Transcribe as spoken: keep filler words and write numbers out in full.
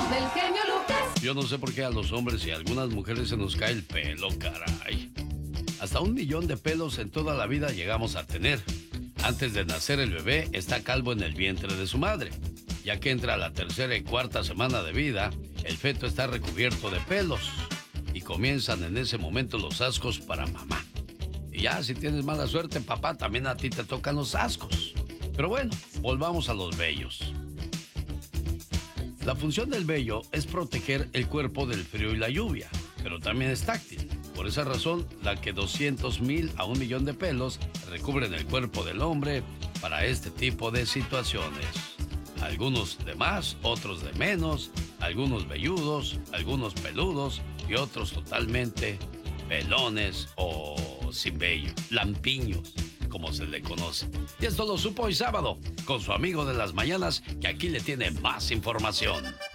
del genio Lucas. Yo no sé por qué a los hombres y a algunas mujeres se nos cae el pelo, caray. Hasta un millón de pelos en toda la vida llegamos a tener. Antes de nacer el bebé está calvo en el vientre de su madre. Ya que entra a la tercera y cuarta semana de vida, el feto está recubierto de pelos. Y comienzan en ese momento los ascos para mamá. Y ya, si tienes mala suerte, papá, también a ti te tocan los ascos. Pero bueno, volvamos a los vellos. La función del vello es proteger el cuerpo del frío y la lluvia, pero también es táctil. Por esa razón, la que doscientos mil a un millón de pelos recubren el cuerpo del hombre para este tipo de situaciones. Algunos de más, otros de menos, algunos velludos, algunos peludos y otros totalmente pelones o sin vello, lampiños, como se le conoce. Y esto lo supo hoy sábado con su amigo de las mañanas, que aquí le tiene más información.